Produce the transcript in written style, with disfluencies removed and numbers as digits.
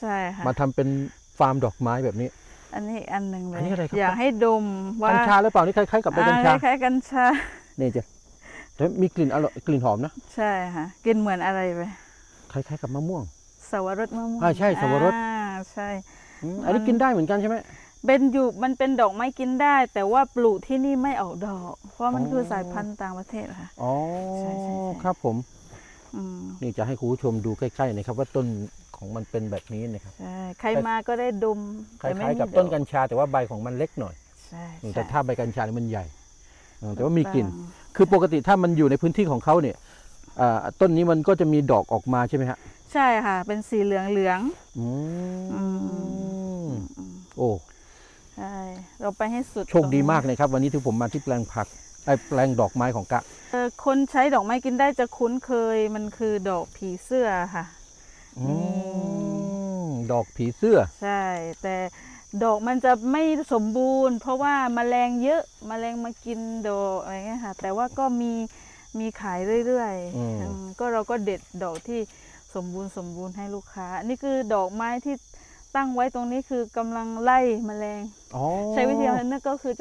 ใช่ค่ะมาทำเป็นฟาร์มดอกไม้แบบนี้อันนี้อันหนึ่งเลอัยนนี้อะไรครับอยากให้ดมว่ากัญชาหรือเปล่านี่คล้ายๆกับใบกัญชาคล้ายๆกัญชานี่จ้ะแต่มีกลิ่นอร่อยกลิ่นหอมนะใช่ค่ะกินเหมือนอะไรไปคล้ายๆกับมะม่วงสวรสมะม่วงใช่สวรสใช่อันนี้กินได้เหมือนกันใช่ไหมมันเป็นดอกไม้กินได้ แต่ว่าปลูกที่นี่ไม่ออกดอก เพราะมันอ๋อคือสายพันธุ์ต่างประเทศค่ะอ๋อใช่ครับผมอืมนี่จะให้คุณผู้ชมดูใกล้ๆนะครับว่าต้นของมันเป็นแบบนี้นะครับใช่ใครมาก็ได้ดมคล้ายๆกับต้นกัญชาแต่ว่าใบของมันเล็กหน่อยใช่แต่ถ้าใบกัญชาเนี่ยมันใหญ่แต่ว่ามีกลิ่น คือปกติถ้ามันอยู่ในพื้นที่ของเขาเนี่ยต้นนี้มันก็จะมีดอกออกมาใช่ไหมฮะใช่ค่ะ เป็นสีเหลืองเหลืองอืมๆโอ้ใช่เราไปให้สุดโชคดีมากเลยครับ วันนี้ที่ผมมาที่แปลงผักแปลงดอกไม้ของกะคนใช้ดอกไม้กินได้จะคุ้นเคยมันคือดอกผีเสื้อค่ะดอกผีเสื้อใช่ แต่ดอกมันจะไม่สมบูรณ์ เพราะว่าแมลงเยอะแมลงมากินดอกอะไรเงี้ยค่ะ แต่ว่าก็มีขายเรื่อยๆก็เราก็เด็ดดอกที่สมบูรณ์ให้ลูกค้านี่คือดอกไม้ที่ตั้งไว้ตรงนี้คือกำลังไล่แมลงใช้วิธีการนั่นก็คือ